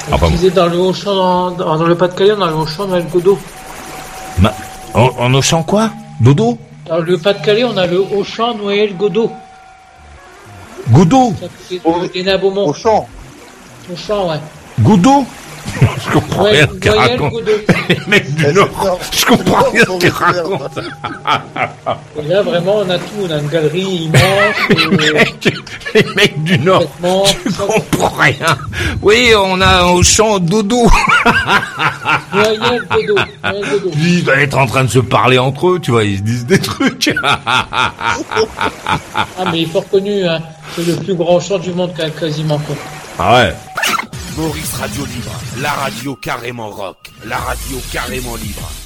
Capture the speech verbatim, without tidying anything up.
Ah, Je disais dans le Auchan, dans, dans, dans le Pas-de-Calais, on a le Auchan Noël Godot. Ma... En, en Auchan quoi? Dodo? Dans le Pas-de-Calais, on a le Auchan Noël Godot. Godot? Il est à Beaumont. Auchan. Auchan, ouais. Godot? Je comprends Ouais, rien ce qu'il Noël raconte. Godot. Les mecs du Eh, Nord, c'est Nord. je comprends C'est rien Nord, ce qu'ils c'est Nord. racontent. Et là, vraiment, on a tout. On a une galerie immense. Les euh, mecs, les mecs du Nord, vêtements, je tout ça. comprends rien. Oui, on a au champ Dodo. Noël Godot. Noël Godot. Ils doivent être en train de se parler entre eux, tu vois, ils se disent des trucs. Ah, mais il est fort connu, hein. C'est le plus grand chant du monde, quasiment, quoi. Ah ouais. Maurice Radio Libre, la radio carrément rock, la radio carrément libre.